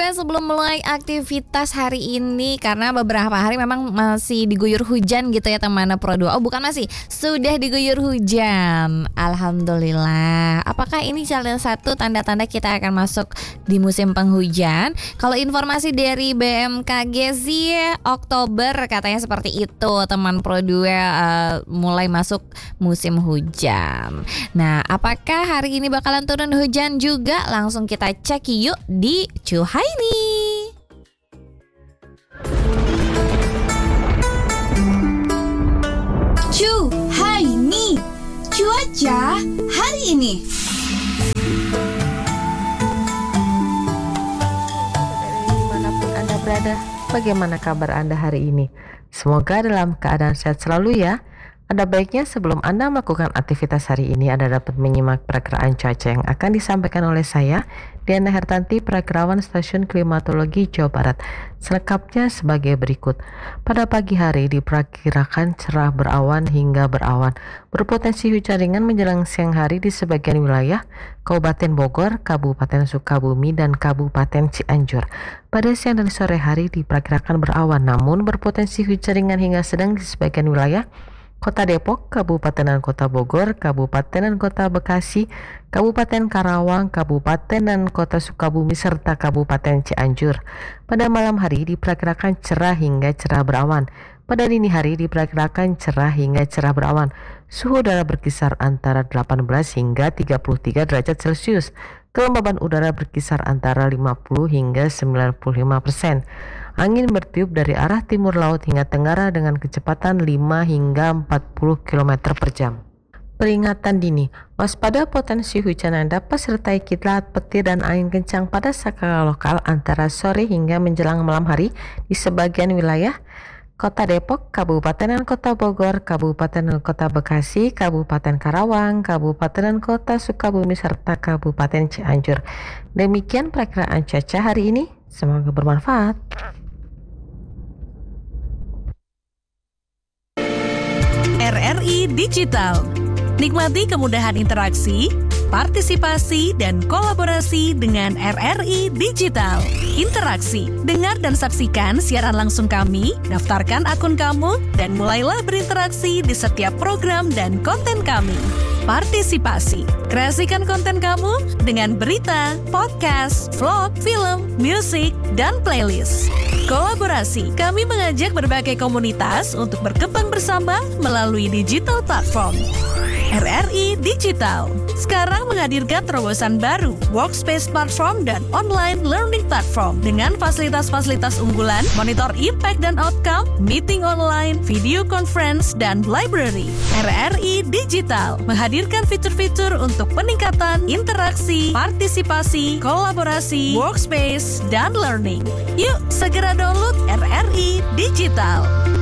sebelum mulai aktivitas hari ini, karena beberapa hari memang masih diguyur hujan gitu ya teman Pro 2. Oh bukan masih, sudah diguyur hujan. Alhamdulillah. Apakah ini salah satu tanda-tanda kita akan masuk di musim penghujan? Kalau informasi dari BMKG sih Oktober katanya seperti itu teman Pro 2, mulai masuk musim hujan. Nah, apakah hari ini bakalan turun hujan juga? Langsung kita cek yuk di Cuhaini. Cuhaini, cuaca hari ini. Dimanapun Anda berada, bagaimana kabar Anda hari ini? Semoga dalam keadaan sehat selalu ya. Ada baiknya sebelum Anda melakukan aktivitas hari ini, Anda dapat menyimak perakiraan cuaca yang akan disampaikan oleh saya, Diana Hertanti, Perakirawan Stasiun Klimatologi Jawa Barat. Selengkapnya sebagai berikut. Pada pagi hari diperkirakan cerah berawan hingga berawan, berpotensi hujan ringan menjelang siang hari di sebagian wilayah Kabupaten Bogor, Kabupaten Sukabumi, dan Kabupaten Cianjur. Pada siang dan sore hari diperkirakan berawan, namun berpotensi hujan ringan hingga sedang di sebagian wilayah Kota Depok, Kabupaten dan Kota Bogor, Kabupaten dan Kota Bekasi, Kabupaten Karawang, Kabupaten dan Kota Sukabumi, serta Kabupaten Cianjur. Pada malam hari diperkirakan cerah hingga cerah berawan. Pada dini hari diperkirakan cerah hingga cerah berawan. Suhu udara berkisar antara 18 hingga 33 derajat Celcius. Kelembaban udara berkisar antara 50 hingga 95%. Angin bertiup dari arah timur laut hingga tenggara dengan kecepatan 5 hingga 40 km per jam. Peringatan dini, waspada potensi hujan yang dapat sertai kilat, petir, dan angin kencang pada skala lokal antara sore hingga menjelang malam hari di sebagian wilayah Kota Depok, Kabupaten dan Kota Bogor, Kabupaten dan Kota Bekasi, Kabupaten Karawang, Kabupaten dan Kota Sukabumi, serta Kabupaten Cianjur. Demikian perakiraan cuaca hari ini. Semoga bermanfaat. RRI Digital. Nikmati kemudahan interaksi, partisipasi, dan kolaborasi dengan RRI Digital. Interaksi, dengar dan saksikan siaran langsung kami, daftarkan akun kamu, dan mulailah berinteraksi di setiap program dan konten kami. Partisipasi, kreasikan konten kamu dengan berita, podcast, vlog, film, musik, dan playlist. Kolaborasi, kami mengajak berbagai komunitas untuk berkembang bersama melalui digital platform. RRI Digital sekarang menghadirkan terobosan baru, workspace platform dan online learning platform dengan fasilitas-fasilitas unggulan, monitor impact dan outcome, meeting online, video conference, dan library. RRI Digital menghadirkan fitur-fitur untuk peningkatan interaksi, partisipasi, kolaborasi, workspace, dan learning. Yuk segera download RRI Digital.